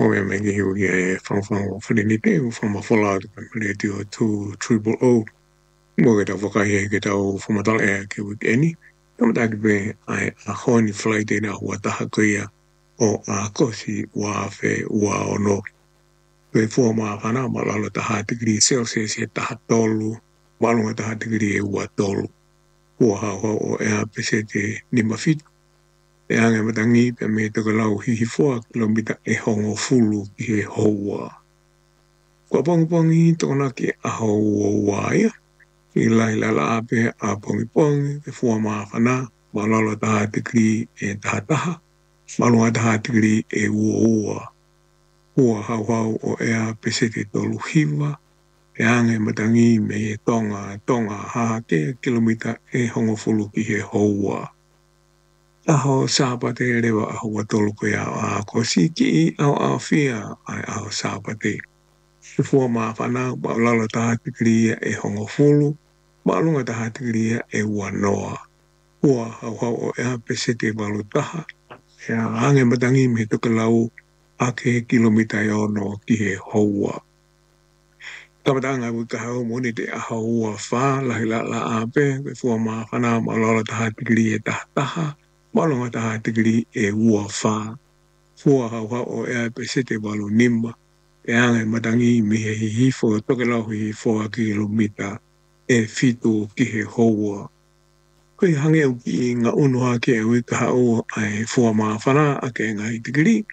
Moe me ki hiu ki e whangwhang o whanini te u whamawhala le tio 200. Mo ke tau whakahi ke tau whamatala e ke weekend. Tamata ki pe ai a honi flight e na hua taha kuia o a kosi ua whe ua ono. Pe fua maa whana ma lalo taha tigri Celsius e taha tolu. Walunga taha tigri e ua tolu. Ua hau o ea pese te nima fitu. E ange matangi pe me toka lau hihi 4 kilomita e hongo fulu ki he houa. Kua pongi tona ki a houa waia. I lai lala ape a pongi e fua maa whana. Malala taha tigri e taha taha. Malunga taha tigri e ua. Ua hau o ea pese te tolu hiwa. E ange matangi me tonga haha ke kilomita e hongo fulu ki he houa. Aho sāpate rewa aho watolu ko ia a kosi ki I au fia ai aho sāpate. E fua maa whana, maulala taha tikria e hongo fulu, maalunga taha tikria e ua noa. Ua hau o ea pesete walu taha, ea ange matangi me toka lau ake kilomita e ono ki he houa. Tamatanga wika hau moni te aho ua wha, lahi la ape, e fua maa whana, maulala taha tikria e taha taha, Malunga taha tigiri e ua wha. Fua hau o ea pesete walu nima. E ange matangi mi he hifo toke lau hi 4 kilomita e fitu ki he houa. Koe hange au ki ngā unuha ke e wika hau ai fua maa whana a ke ngai tigiri.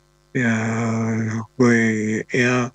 Koe ea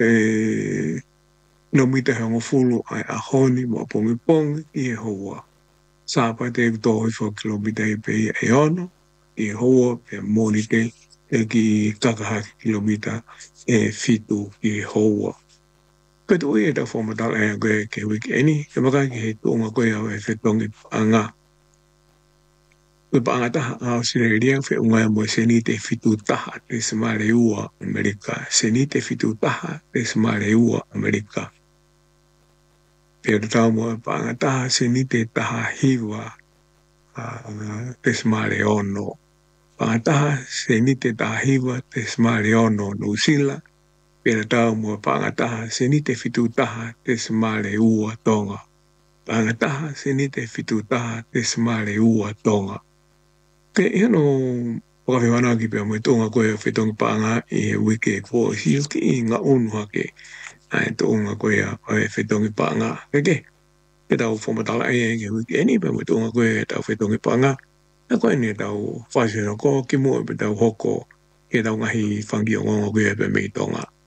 kilomita hongo fulu ai a honi ma pongi ki he houa. Sāpa te tohi 4 kilomita e pei e ono, I hoa pe moni te e ki kakahaki kilomita e fitu ki hoa. Pe tu e ta whamatala e koe ke wikendi, ke maka ki he tōnga koe au e whetongi paanga. Koe paanga taha au Australia, whe unga mo seni te fitu taha te Samare ua Amerika. Seni te fitu taha te Samare ua Amerika. Pea tau mo paanga taha seni te taha hiwa te smare ono. Paanga taha seni te taha hiwa te smare ono Nusila. Pea tau mo paanga taha seni te fitu taha te smare ua tonga. Paanga taha seni te fitu taha te smare ua tonga. Ke iano pakawhiwana ki pea mo tonga koe whetongi paanga I wike kua hiu ki ngā unuha ke. Ai tonga koe a whetongi paanga. Ke tau whamatala e ke wikendi pa mo tonga koe tau whetongi paanga. Na koe ne tau whasera ko ki mua pe tau hoko ke tau ngahi whangi o ngongo koe pe me tonga.